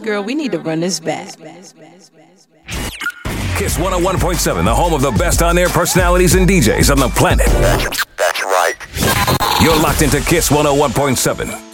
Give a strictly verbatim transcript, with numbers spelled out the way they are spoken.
Girl, we need to run this back. Kiss one oh one point seven, the home of the best on-air personalities and D Js on the planet. That's, that's right. You're locked into Kiss one oh one point seven.